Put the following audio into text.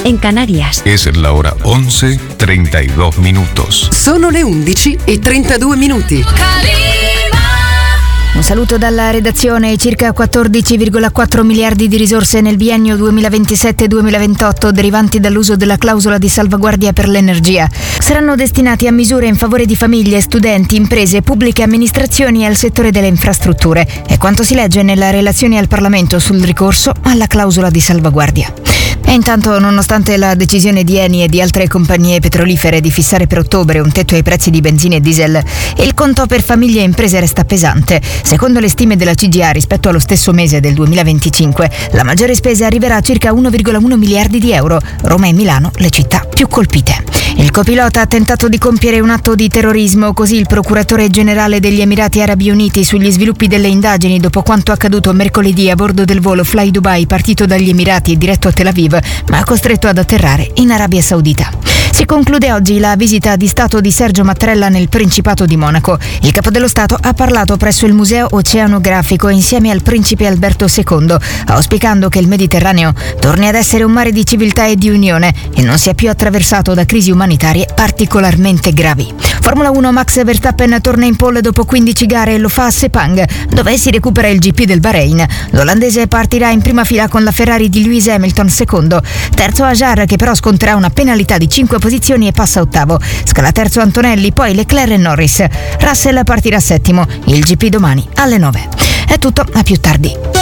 en Canarias. Es la hora 11:32 minutos. Sono le 11:32 minuti. Un saluto dalla redazione. Circa 14,4 miliardi di risorse nel biennio 2027-2028 derivanti dall'uso della clausola di salvaguardia per l'energia saranno destinati a misure in favore di famiglie, studenti, imprese, pubbliche amministrazioni e al settore delle infrastrutture. È quanto si legge nella relazione al Parlamento sul ricorso alla clausola di salvaguardia. E intanto, nonostante la decisione di Eni e di altre compagnie petrolifere di fissare per ottobre un tetto ai prezzi di benzina e diesel, il conto per famiglie e imprese resta pesante. Secondo le stime della CGA, rispetto allo stesso mese del 2025, la maggiore spesa arriverà a circa 1,1 miliardi di euro. Roma e Milano, le città più colpite. Il copilota ha tentato di compiere un atto di terrorismo, così il procuratore generale degli Emirati Arabi Uniti sugli sviluppi delle indagini dopo quanto accaduto mercoledì a bordo del volo Fly Dubai partito dagli Emirati e diretto a Tel Aviv, ma costretto ad atterrare in Arabia Saudita. Si conclude oggi la visita di Stato di Sergio Mattarella nel Principato di Monaco. Il capo dello Stato ha parlato presso il Museo Oceanografico insieme al principe Alberto II, auspicando che il Mediterraneo torni ad essere un mare di civiltà e di unione e non sia più attraversato da crisi umanitarie particolarmente gravi. Formula 1, Max Verstappen torna in pole dopo 15 gare e lo fa a Sepang, dove si recupera il GP del Bahrain. L'olandese partirà in prima fila con la Ferrari di Lewis Hamilton secondo. Terzo Hajar, che però sconterà una penalità di 5 posizioni e passa ottavo. Scala terzo Antonelli, poi Leclerc e Norris. Russell partirà settimo. Il GP domani alle 9. È tutto, a più tardi.